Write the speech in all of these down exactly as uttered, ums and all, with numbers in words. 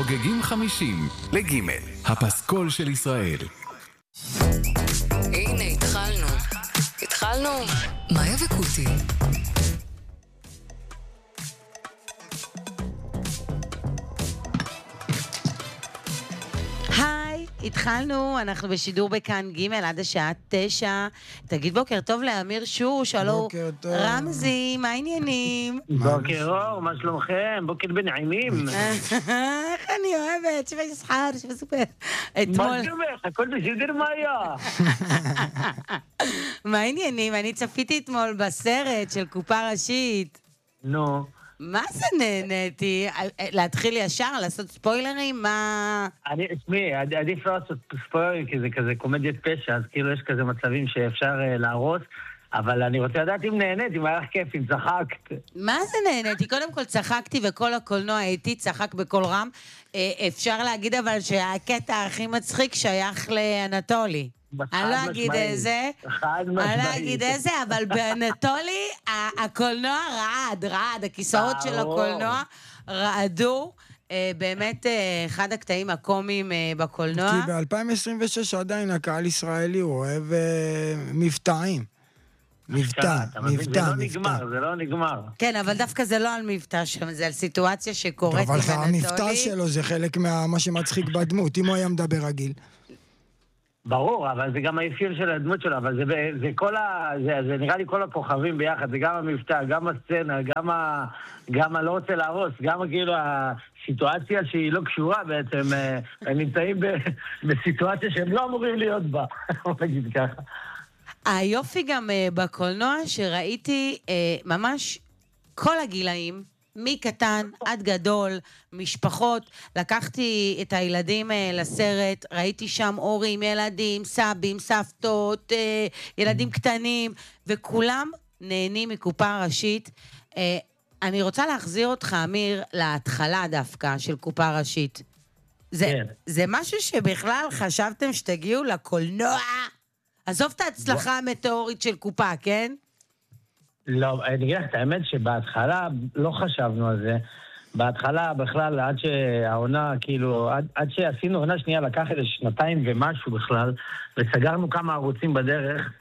חוגגים חמישים לגימל, הפסקול של ישראל. הנה, התחלנו. התחלנו. מאיה וקוטי. היי, התחלנו, אנחנו בשידור בכאן ג' עד השעה תשע. תגיד בוקר טוב לאמיר שוש, הלו רמזי, מה העניינים? בוקר אור, מה שלומכם? בוקר בנעימים. איך אני אוהבת, שווה יסחר, שווה סופר. מה שלומך? הכל בסדר מאיה? מה העניינים? אני צפיתי אתמול בסרט של קופה ראשית. נו. מה זה נהניתי? להתחיל ישר, לעשות ספוילרים? מה... אני, שמי, עדיף לא לעשות ספוילרים, כי זה כזה קומדיית פשע, אז כאילו יש כזה מצבים שאפשר להרוס, אבל אני רוצה לדעת אם נהנית, אם היה לך כיף, אם צחקת. מה זה נהניתי? קודם כל צחקתי, וכל הקולנוע איתי צחק בכל רם. אפשר להגיד אבל שהקטע הכי מצחיק שייך לאנטולי. אני לא אגיד איזה, אני לא אגיד איזה, אבל באנטולי הקולנוע רעד, רעד, הכיסאות של הקולנוע רעדו, באמת אחד הקטעים הקומיים בקולנוע. כי ב-אלפיים עשרים ושש עדיין הקהל ישראלי הוא אוהב מבטאים. מבטא, מבטא, מבטא. זה לא נגמר, זה לא נגמר. כן, אבל דווקא זה לא על מבטא שם, זה על סיטואציה שקורית עם אנטולי. אבל המבטא שלו זה חלק מה שמצחיק בדמות, אם הוא היה מדבר רגיל. ברור, אבל זה גם האפיון של הדמות שלו, אבל זה, זה כל ה... זה, זה נראה לי כל הכוכבים ביחד, זה גם המבטא, גם הסצנה, גם ה... גם ה... לא רוצה להרוס, גם כאילו הסיטואציה שהיא לא קשורה בעצם, הם נמצאים ב... בסיטואציה שהם לא אמורים להיות בה, בוא נגיד ככה. היופי גם בקולנוע שראיתי ממש כל הגילאים, מקטן עד גדול, משפחות, לקחתי את הילדים לסרט, ראיתי שם הורים, ילדים, סבים, סבתות, ילדים קטנים, וכולם נהנים מקופה ראשית. אני רוצה להחזיר אותך, אמיר, להתחלה דווקא של קופה ראשית. זה, כן. זה משהו שבכלל חשבתם שתגיעו לקולנוע? עזוב את ההצלחה המטאורית של קופה, כן? לא, אני אגיד לך את האמת שבהתחלה לא חשבנו על זה. בהתחלה בכלל, עד שהעונה, כאילו, עד, עד שעשינו עונה שנייה, לקח איזה שנתיים ומשהו בכלל, וסגרנו כמה ערוצים בדרך.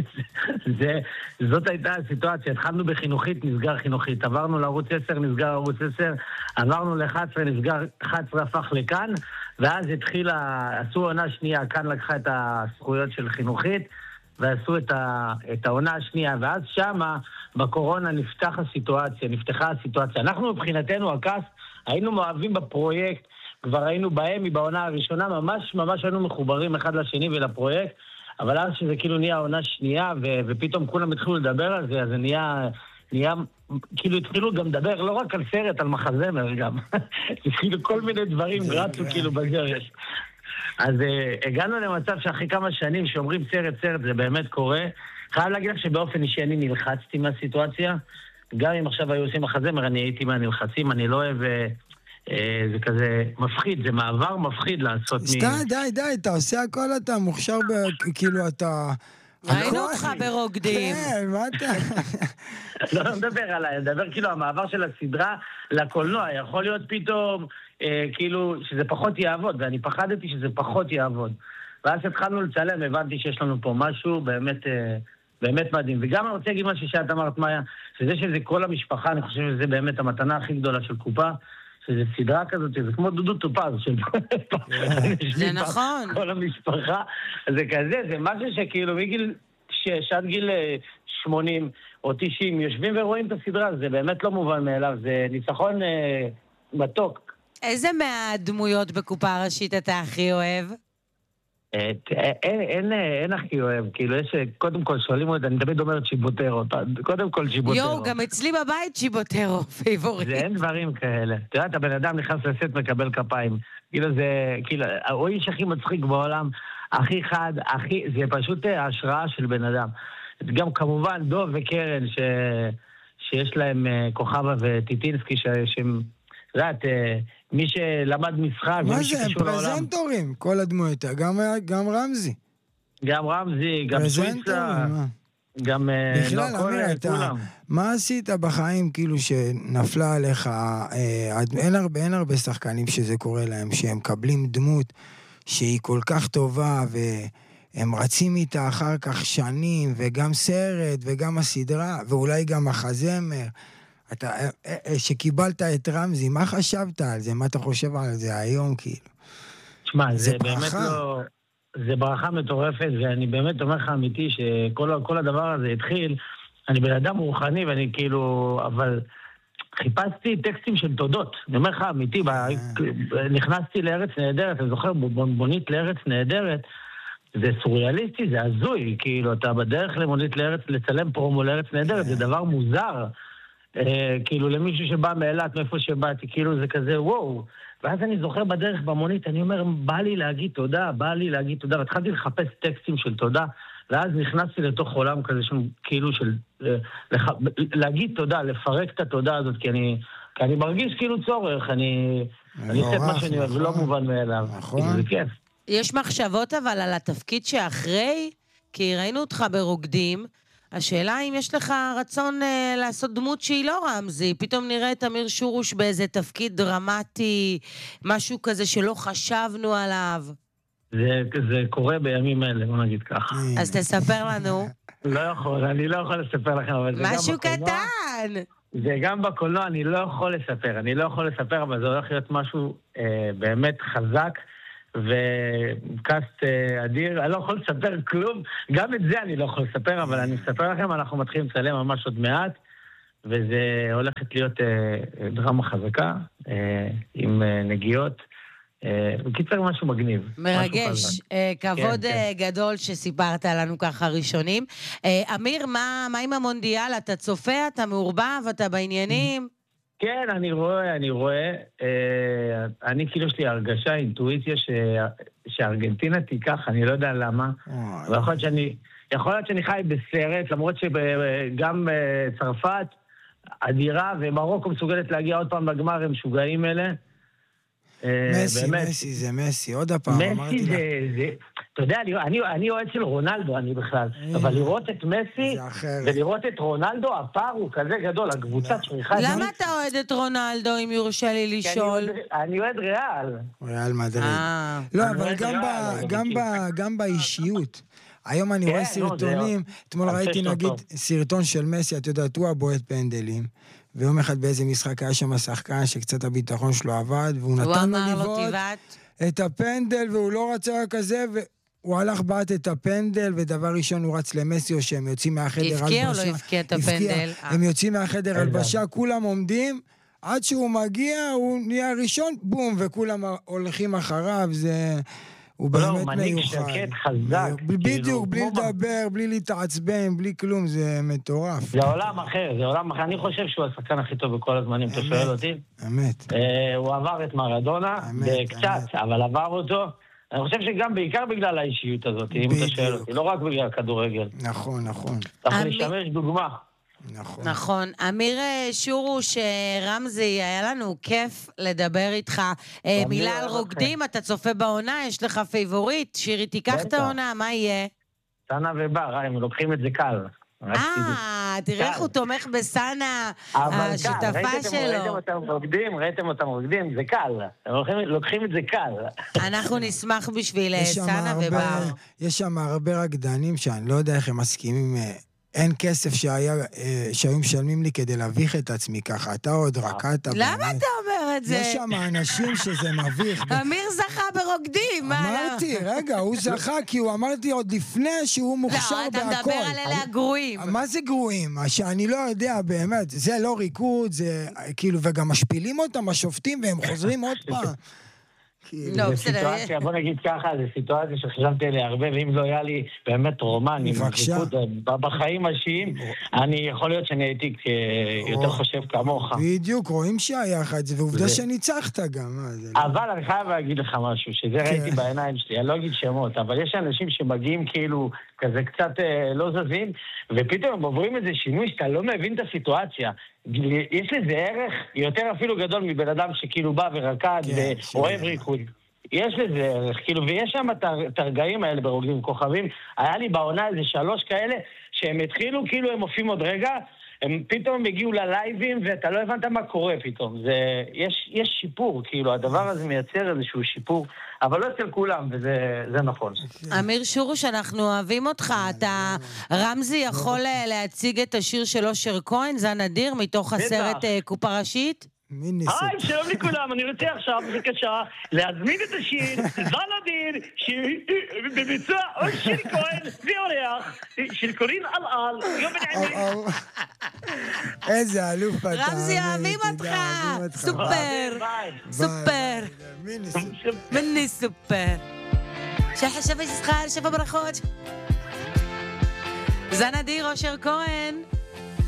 זה, זאת הייתה הסיטואציה. התחלנו בחינוכית, נסגר חינוכית. עברנו לערוץ עשר, נסגר ערוץ עשר. עברנו ל-אחת עשרה, נסגר אחת עשרה, הפך לכאן. ואז התחילה, עשו עונה שנייה, כאן לקחה את הזכויות של חינוכית, ועשו את, ה, את העונה השנייה, ואז שמה, בקורונה נפתח הסיטואציה, נפתחה הסיטואציה. אנחנו מבחינתנו, הקאסט, היינו מאוהבים בפרויקט, כבר היינו בהם, בעונה הראשונה, ממש ממש היינו מחוברים אחד לשני ולפרויקט, אבל אז שזה כאילו נהיה העונה שנייה, ו, ופתאום כולם התחילו לדבר על זה, אז זה נהיה, נהיה, כאילו התחילו גם לדבר, לא רק על סרט, על מחזמר גם. התחילו כל מיני דברים, רצו כאילו בגרש. אז uh, הגענו למצב שאחרי כמה שנים שאומרים סרט, סרט, זה באמת קורה. חייב להגיד לך שבאופן אישי אני נלחצתי מהסיטואציה. גם אם עכשיו היו עושים מחזמר, אני הייתי מהנלחצים, אני לא אוהב... Uh, uh, זה כזה מפחיד, זה מעבר מפחיד לעשות... סתם, מ... די, די, אתה עושה הכל, אתה מוכשר ב... כאילו אתה... ראינו אותך ברוקדים. כן, מה אתה... לא מדבר עליי, מדבר כאילו המעבר של הסדרה לקולנוע, יכול להיות פתאום... כאילו שזה פחות יעבוד, ואני פחדתי שזה פחות יעבוד. ואז התחלנו לצלם, הבנתי שיש לנו פה משהו באמת, באמת מדהים. וגם אני רוצה להגיד משהו שאת אמרת, מאיה, שזה שזה כל המשפחה, אני חושב שזה באמת המתנה הכי גדולה של קופה, שזה סדרה כזאת, זה כמו דודו טופז. זה נכון. כל המשפחה, זה כזה, זה משהו שכאילו מגיל שש עד גיל שמונים או תשעים, יושבים ורואים את הסדרה, זה באמת לא מובן מאליו, זה ניצחון מתוק. איזה מהדמויות בקופה הראשית אתה הכי אוהב? אין הכי אוהב, כאילו יש, קודם כל שואלים אותי, אני תמיד אומרת שיבוטרו, קודם כל שיבוטרו. יואו, גם אצלי בבית שיבוטרו, פייבורית. זה אין דברים כאלה. אתה יודע, הבן אדם נכנס לסט מקבל כפיים. כאילו זה, כאילו, הוא איש הכי מצחיק בעולם, הכי חד, הכי, זה פשוט ההשראה של בן אדם. גם כמובן דוב וקרן, שיש להם כוכבה וטיטינסקי, שהם... את יודעת, מי שלמד משחק... מה זה, הם פרזנטורים, כל הדמויות, גם רמזי. גם רמזי, גם סוויסה, גם לא בכלל, כל אמיר, אתה, כולם. מה עשית בחיים, כאילו, שנפלה עליך, אה, אין הרבה, אין הרבה שחקנים שזה קורה להם, שהם מקבלים דמות שהיא כל כך טובה, והם רצים איתה אחר כך שנים, וגם סרט, וגם הסדרה, ואולי גם החזמר. אתה, שקיבלת את רמזי, מה חשבת על זה? מה אתה חושב על זה היום, כאילו? תשמע, זה, זה זה באמת לא... זה ברכה מטורפת, ואני באמת אומר לך אמיתי שכל כל הדבר הזה התחיל, אני בן אדם רוחני, ואני כאילו... אבל חיפשתי טקסטים של תודות. אני אומר לך אמיתי, נכנסתי לארץ נהדרת, אני זוכר, בונבונית לארץ נהדרת, זה סוריאליסטי, זה הזוי, כאילו, אתה בדרך למונית לארץ, לצלם פרומו לארץ נהדרת, זה דבר מוזר. אה, כאילו, למישהו שבא מאילת, מאיפה שבאתי, כאילו, זה כזה, וואו. ואז אני זוכר בדרך במונית, אני אומר, בא לי להגיד תודה, בא לי להגיד תודה, והתחלתי לחפש טקסטים של תודה, ואז נכנסתי לתוך עולם כזה, שם, כאילו, של לח... להגיד תודה, לפרק את התודה הזאת, כי אני, כי אני מרגיש כאילו צורך, אני, אני עושה את מה שאני אוהב, לא מובן מאליו. נכון. זה כיף. יש מחשבות אבל על התפקיד שאחרי, כי ראינו אותך ברוקדים, השאלה אם יש לך רצון אה, לעשות דמות שהיא לא רמזי, פתאום נראה את אמיר שורוש באיזה תפקיד דרמטי, משהו כזה שלא חשבנו עליו. זה, זה קורה בימים אלה, בוא נגיד ככה. אז תספר לנו. לא יכול, אני לא יכול לספר לכם, אבל זה גם משהו בקולנוע. קטן. זה גם בקולנוע, אני לא יכול לספר, אני לא יכול לספר, אבל זה הולך להיות משהו אה, באמת חזק, וקאסט אה, אדיר. אני לא יכול לספר כלום, גם את זה אני לא יכול לספר, אבל אני אספר לכם, אנחנו מתחילים לצלם ממש עוד מעט, וזה הולכת להיות אה, דרמה חזקה, אה, עם אה, נגיעות, אה, בקיצר משהו מגניב. מרגש, אה, כבוד כן, אה, גדול שסיפרת לנו ככה ראשונים. אה, אמיר, מה, מה עם המונדיאל? אתה צופה, אתה מעורבב, אתה בעניינים? כן, אני רואה, אני רואה. אה, אני כאילו יש לי הרגשה, אינטואיציה ש... שארגנטינה תיקח, אני לא יודע למה. ויכול להיות שאני, יכול להיות שאני חי בסרט, למרות שגם צרפת אדירה, ומרוקו מסוגלת להגיע עוד פעם לגמר, הם משוגעים אלה. מסי, באמת. מסי, זה מסי. עוד הפעם, אמרתי מסי לך. זה, זה... אתה יודע, אני, אני, אני אוהד של רונלדו, אני בכלל. אבל לראות את מסי, זה אחרת. ולראות את רונלדו, הפער הוא כזה גדול, הקבוצה צריכה... למה אתה אוהד את רונלדו, אם יורשה לי לשאול? אני אוהד ריאל. ריאל מדריד. אה. לא, אני אבל רואה את גם ריאל, ב- אבל גם בדיוק. ב- גם באישיות. היום אני כן, רואה נו, זה סרטונים, אתמול אלפי ראיתי שנות נגיד טוב. סרטון של מסי, את יודעת, הוא הבועט פנדלים, ויום אחד באיזה משחק היה שם שחקן שקצת הביטחון שלו עבד, והוא הוא נתן לו אמר לו לבעוט תיבט. את הפנדל, והוא לא רצה כזה, והוא הלך בעט את הפנדל, ודבר ראשון הוא רץ למסי, או שהם יוצאים מהחדר הלבשה. הבקיע או לא הבקיע את הפנדל? אה. הם יוצאים מהחדר איזה. הלבשה, כולם עומדים, עד שהוא מגיע, הוא נהיה ראשון, בום, וכולם הולכים אחריו, זה... הוא לא, באמת הוא מנהיג מיוחד. שקט, חזק, בדיוק, כאילו, בלי כמו ב- לדבר, בלי להתעצבן, בלי כלום, זה מטורף. זה עולם אחר, זה עולם אחר. אני חושב שהוא השחקן הכי טוב בכל הזמנים, אתה אמת. שואל אותי? אמת. אה, הוא עבר את מרדונה, אמת, קצת, אמת. אבל עבר אותו. אני חושב שגם בעיקר בגלל האישיות הזאת, אם אתה שואל בדיוק. אותי, לא רק בגלל כדורגל. נכון, נכון, צריך אני- להשתמש דוגמה. נכון. נכון. אמיר אה, שורוש, אה, רמזי, היה לנו כיף לדבר איתך. אה, גם לי מילה על אוהב רוקדים, אתה צופה בעונה, יש לך פייבוריט, שירי תיקח את בטח. העונה, מה יהיה? סנה ובר, הם לוקחים את זה קל. רק תדעו. אה, תראה איך קל. הוא תומך בסאנה, אבל קל, השותפה ראיתם- ראיתם שלו. אותם רוקדים, ראיתם אותם רוקדים, זה קל. הם לוקחים- לוקחים את זה קל. אנחנו נשמח בשביל אה, יש שם סאנה הרבה- ובר. יש שם הרבה רקדנים שאני לא יודע איך הם מסכימים. אה, אין כסף שהיה, אה, שהיו משלמים לי כדי להביך את עצמי ככה. אתה עוד רקדת. למה באמת. אתה אומר את זה? יש שם אנשים שזה מביך. אמיר זכה ברוקדים, מה? לא? אמרתי, רגע, הוא זכה כי הוא אמרתי עוד לפני שהוא מוכשר לא, אתה בהכל. מדבר על אלה הגרועים. מה זה גרועים? מה שאני לא יודע באמת, זה לא ריקוד, זה כאילו, וגם משפילים אותם השופטים והם חוזרים עוד פעם. כאילו, לא, זה בסדר. סיטואציה, בוא נגיד ככה, זו סיטואציה שחשבתי עליה הרבה, ואם לא היה לי באמת רומן עם בבקשה. ריקוד בחיים האישיים, אני יכול להיות שאני הייתי כ- יותר חושב כמוך. בדיוק, רואים שהיה לך את זה, ועובדה זה- שניצחת גם. מה זה לא- אבל אני חייב להגיד לך משהו, שזה ראיתי בעיניים שלי, אני לא אגיד שמות, אבל יש אנשים שמגיעים כאילו כזה קצת אה, לא זזים, ופתאום הם עוברים איזה שינוי שאתה לא מבין את הסיטואציה. יש לזה ערך יותר אפילו גדול מבן אדם שכאילו בא ורקד כן, ואוהב ש- ריקוד. יש לזה ערך, כאילו, ויש שם את הר- את הרגעים האלה ברוקדים כוכבים. היה לי בעונה איזה שלוש כאלה, שהם התחילו, כאילו הם מופיעים עוד רגע, הם פתאום הגיעו ללייבים, ואתה לא הבנת מה קורה פתאום. זה, יש, יש שיפור, כאילו, הדבר הזה מייצר איזשהו שיפור, אבל לא אצל כולם, וזה זה נכון. אמיר שורוש, אנחנו אוהבים אותך. אתה, רמזי יכול להציג את השיר של אושר כהן, זה נדיר, מתוך הסרט קופה ראשית? היי, שלום לכולם, אני רוצה עכשיו, בבקשה, להזמין את השיר, זן אדיר, שבביצוע אושר כהן ואורח, של קורין אלעל, יום בנעימים. איזה אלוף אתה. רמזי, אוהבים אותך. סופר. סופר. מני סופר. שחשב שזכר, שבע ברכות. זן אדיר, אושר כהן.